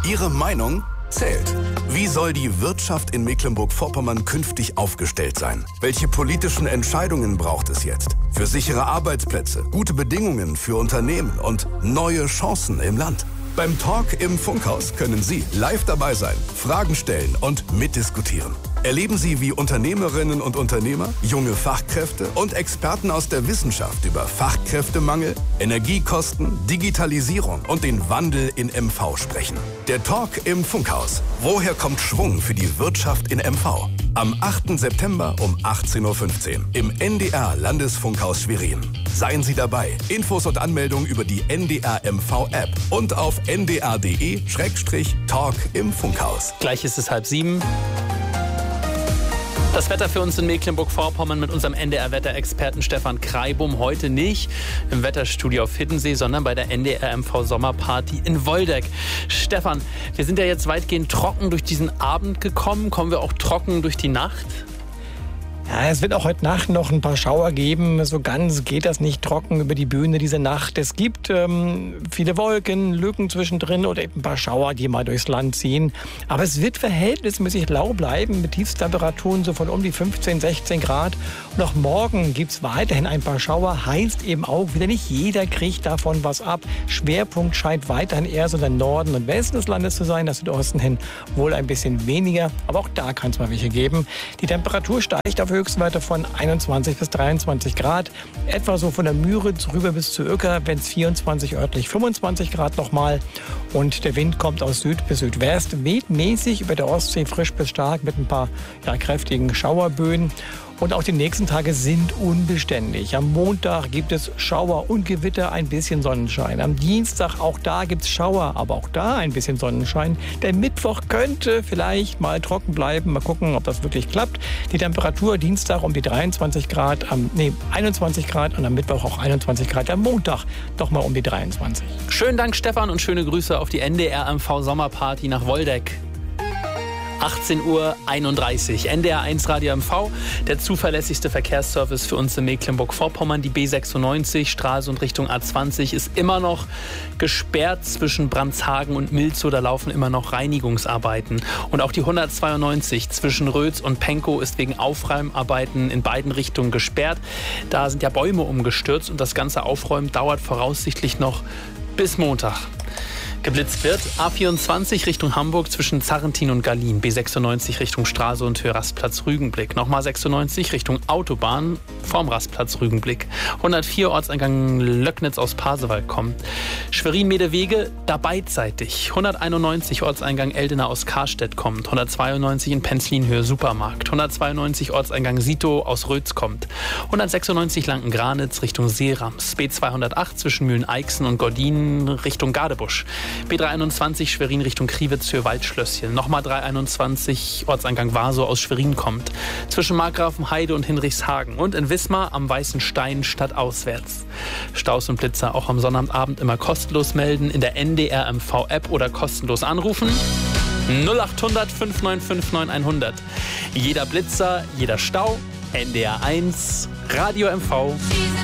Ihre Meinung zählt. Wie soll die Wirtschaft in Mecklenburg-Vorpommern künftig aufgestellt sein? Welche politischen Entscheidungen braucht es jetzt? Für sichere Arbeitsplätze, gute Bedingungen für Unternehmen und neue Chancen im Land. Beim Talk im Funkhaus können Sie live dabei sein, Fragen stellen und mitdiskutieren. Erleben Sie, wie Unternehmerinnen und Unternehmer, junge Fachkräfte und Experten aus der Wissenschaft über Fachkräftemangel, Energiekosten, Digitalisierung und den Wandel in MV sprechen. Der Talk im Funkhaus. Woher kommt Schwung für die Wirtschaft in MV? Am 8. September um 18.15 Uhr im NDR Landesfunkhaus Schwerin. Seien Sie dabei. Infos und Anmeldungen über die NDR MV App und auf ndr.de/Talk im Funkhaus. Gleich ist es 6:30. Das Wetter für uns in Mecklenburg-Vorpommern mit unserem NDR-Wetterexperten Stefan Kreibum. Heute nicht im Wetterstudio auf Hiddensee, sondern bei der NDR-MV-Sommerparty in Woldeck. Stefan, wir sind ja jetzt weitgehend trocken durch diesen Abend gekommen. Kommen wir auch trocken durch die Nacht? Ja, es wird auch heute Nacht noch ein paar Schauer geben. So ganz geht das nicht trocken über die Bühne diese Nacht. Es gibt viele Wolken, Lücken zwischendrin oder eben ein paar Schauer, die mal durchs Land ziehen. Aber es wird verhältnismäßig lau bleiben mit Tiefstemperaturen so von um die 15, 16 Grad. Und auch morgen gibt es weiterhin ein paar Schauer. Heißt eben auch wieder, nicht jeder kriegt davon was ab. Schwerpunkt scheint weiterhin eher so der Norden und Westen des Landes zu sein. Das Südosten hin wohl ein bisschen weniger. Aber auch da kann es mal welche geben. Die Temperatur steigt auf Höchstwerte von 21 bis 23 Grad. Etwa so von der Müritz rüber bis zu Uecker, wenn es 24, örtlich 25 Grad nochmal. Und der Wind kommt aus Süd bis Südwest, weht mäßig über der Ostsee frisch bis stark mit ein paar kräftigen Schauerböen. Und auch die nächsten Tage sind unbeständig. Am Montag gibt es Schauer und Gewitter, ein bisschen Sonnenschein. Am Dienstag auch da gibt es Schauer, aber auch da ein bisschen Sonnenschein. Der Mittwoch könnte vielleicht mal trocken bleiben. Mal gucken, ob das wirklich klappt. Die Temperatur Dienstag um die 21 Grad und am Mittwoch auch 21 Grad. Am Montag doch mal um die 23. Schönen Dank, Stefan, und schöne Grüße auf die NDR-MV-Sommerparty nach Woldeck. 18:31 Uhr. NDR1 Radio MV, der zuverlässigste Verkehrsservice für uns in Mecklenburg-Vorpommern. Die B96, Stralsund Richtung A20, ist immer noch gesperrt zwischen Brandshagen und Milzow. Da laufen immer noch Reinigungsarbeiten. Und auch die 192 zwischen Rötz und Pankow ist wegen Aufräumarbeiten in beiden Richtungen gesperrt. Da sind ja Bäume umgestürzt und das ganze Aufräumen dauert voraussichtlich noch bis Montag. Geblitzt wird A24 Richtung Hamburg zwischen Zarrentin und Gallien, B96 Richtung Stralsund, Höhe Rastplatz Rügenblick, nochmal 96 Richtung Autobahn vorm Rastplatz Rügenblick, 104 Ortseingang Löcknitz aus Pasewalk kommt, Schwerin-Medewege da beidseitig, 191 Ortseingang Eldena aus Karstedt kommt, 192 in Penzlin Höhe Supermarkt, 192 Ortseingang Sito aus Rötz kommt, 196 Lanken-Granitz Richtung Seerams, B208 zwischen Mühlen-Eichsen und Gordinen Richtung Gadebusch, B321 Schwerin Richtung Kriwitz Höhe Waldschlösschen. Nochmal 321 Ortseingang Warsow aus Schwerin kommt. Zwischen Markgrafenheide und Hinrichshagen. Und in Wismar am Weißen Stein stadtauswärts. Staus und Blitzer auch am Sonnabendabend immer kostenlos melden. In der NDR MV App oder kostenlos anrufen. 0800 595 9100. Jeder Blitzer, jeder Stau. NDR 1 Radio MV.